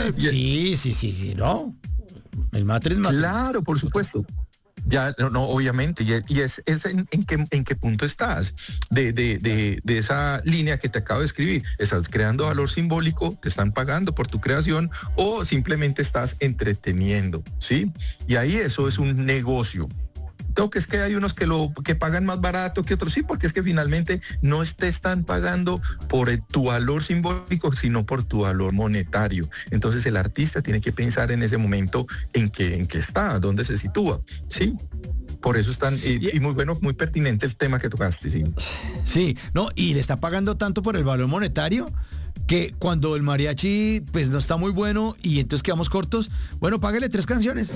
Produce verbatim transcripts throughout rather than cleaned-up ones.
sí, sí, sí, ¿no? El matre es matre. Claro, por supuesto. Ya, no, no, obviamente, y, y es, es en, en, qué, en qué punto estás de, de, de, de esa línea que te acabo de escribir. ¿Estás creando valor simbólico? ¿Te están pagando por tu creación? ¿O simplemente estás entreteniendo? ¿Sí? Y ahí eso es un negocio. Creo que es que hay unos que lo que pagan más barato que otros, sí, porque es que finalmente no te están pagando por tu valor simbólico, sino por tu valor monetario. Entonces el artista tiene que pensar en ese momento en qué en qué está, dónde se sitúa, ¿sí? Por eso están, y, y muy bueno, muy pertinente el tema que tocaste, sí. Sí, no, y le está pagando tanto por el valor monetario que cuando el mariachi pues no está muy bueno y entonces quedamos cortos, bueno, páguele tres canciones.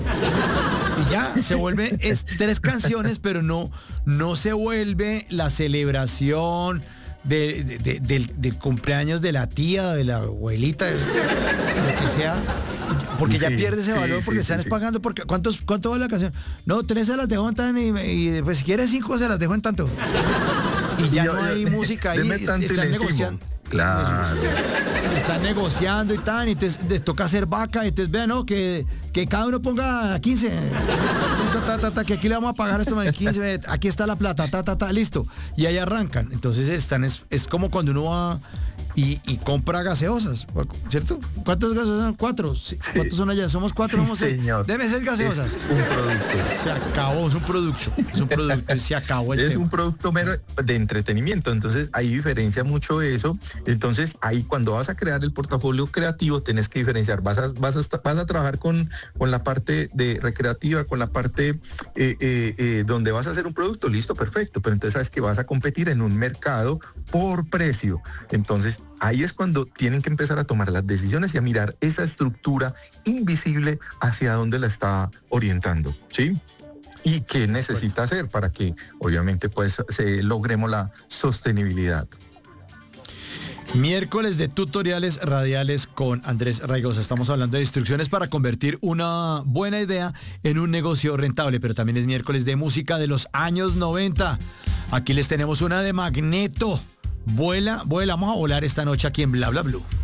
Y ya se vuelve es tres canciones, pero no, no se vuelve la celebración de, de, de, del, del cumpleaños de la tía, de la abuelita, de lo que sea. Porque sí, ya pierde ese valor, sí, porque sí, están sí, pagando. Porque, ¿cuántos, ¿Cuánto vale la canción? No, tres se las dejo en tan y, y pues si quieres cinco se las dejo en tanto. Y ya yo, no hay yo, música ahí, están negociando. Claro. Están negociando y tal, y entonces les toca hacer vaca, y entonces vean, ¿no? Que, que cada uno ponga quince. Listo, ta, ta, ta, que aquí le vamos a pagar esto, quince, aquí está la plata, ta, ta, ta, listo. Y ahí arrancan. Entonces están, es, es como cuando uno va y, y compra gaseosas, ¿cierto? ¿Cuántas gaseosas son? Cuatro. Sí. ¿Cuántos son allá? Somos cuatro. Sí, vamos señor. Debe ser gaseosas. Es un producto. Se acabó, es un producto. Es un producto, se acabó el Es tema. un producto mero de entretenimiento, entonces ahí diferencia mucho eso. Entonces ahí cuando vas a crear el portafolio creativo tenés que diferenciar, vas a, vas a, vas a trabajar con, con la parte de recreativa, con la parte eh, eh, eh, donde vas a hacer un producto, listo, perfecto, pero entonces sabes que vas a competir en un mercado por precio. Entonces ahí es cuando tienen que empezar a tomar las decisiones y a mirar esa estructura invisible hacia dónde la está orientando, ¿sí? Y qué necesita hacer para que obviamente pues se logremos la sostenibilidad. Miércoles de tutoriales radiales con Andrés Raigosa. Estamos hablando de instrucciones para convertir una buena idea en un negocio rentable, pero también es miércoles de música de los años noventa. Aquí les tenemos una de Magneto. Vuela, vuela, vamos a volar esta noche aquí en Bla Bla Blue.